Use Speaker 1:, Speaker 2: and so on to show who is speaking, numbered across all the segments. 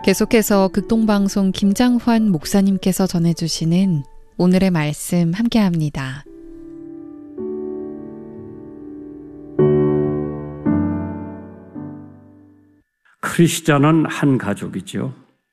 Speaker 1: 계속해서 극동방송 김장환 목사님께서 전해주시는 오늘의 말씀 함께합니다.
Speaker 2: 크리스찬은 한 가족이죠.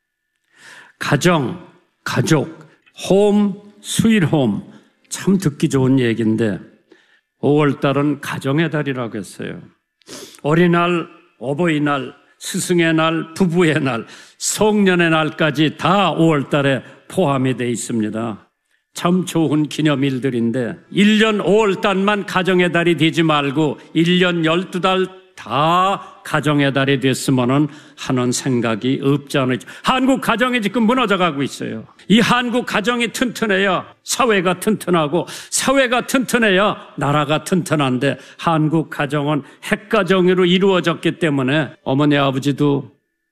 Speaker 2: 가정, 가족, 홈, 스윗홈 참 듣기 좋은 얘기인데 5월달은 가정의 달이라고 했어요. 어린날, 어버이날, 스승의 날, 부부의 날, 성년의 날까지 다 5월달에 포함이 되어 있습니다. 참 좋은 기념일들인데 1년 5월달만 가정의 달이 되지 말고 1년 12달 다 가정의 달이 됐으면 하는 생각이 없지 않죠. 한국 가정이 지금 무너져가고 있어요. 이 한국 가정이 튼튼해야 사회가 튼튼하고 사회가 튼튼해야 나라가 튼튼한데 한국 가정은 핵가정으로 이루어졌기 때문에 어머니 아버지도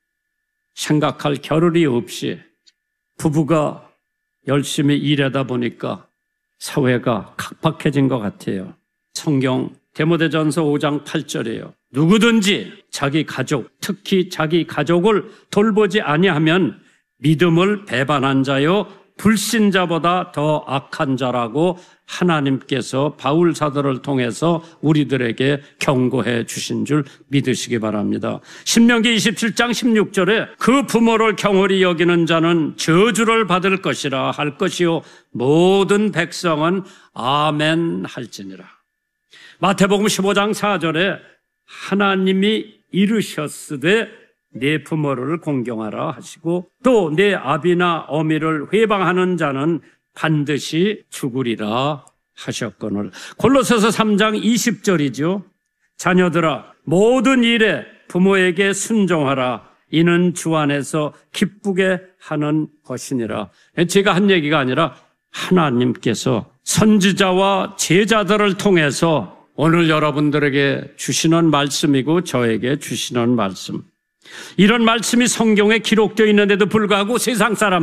Speaker 2: 생각할 겨를이 없이 부부가 열심히 일하다 보니까 사회가 각박해진 것 같아요. 성경 디모데전서 5장 8절이에요. 누구든지 자기 가족, 특히 자기 가족을 돌보지 아니하면 믿음을 배반한 자요 불신자보다 더 악한 자라고 하나님께서 바울 사도를 통해서 우리들에게 경고해 주신 줄 믿으시기 바랍니다. 신명기 27장 16절에 그 부모를 경홀히 여기는 자는 저주를 받을 것이라 할 것이요 모든 백성은 아멘 할지니라. 마태복음 15장 4절에 하나님이 이르셨으되 내 부모를 공경하라 하시고 또 내 아비나 어미를 회방하는 자는 반드시 죽으리라 하셨거늘. 골로새서 3장 20절이죠. 자녀들아 모든 일에 부모에게 순종하라. 이는 주 안에서 기쁘게 하는 것이니라. 제가 한 얘기가 아니라 하나님께서 선지자와 제자들을 통해서 오늘 여러분들에게 주시는 말씀이고 저에게 주시는 말씀. 이런 말씀이 성경에 기록되어 있는데도 불구하고 세상 사람